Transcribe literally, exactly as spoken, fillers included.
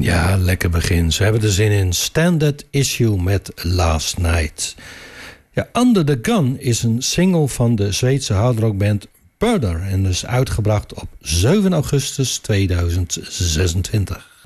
Ja, lekker begin. Ze hebben er zin in. Standard Issue met Last Night. Ja, Under the Gun is een single van de Zweedse hardrockband Murder en is uitgebracht op zeven augustus tweeduizend zesentwintig.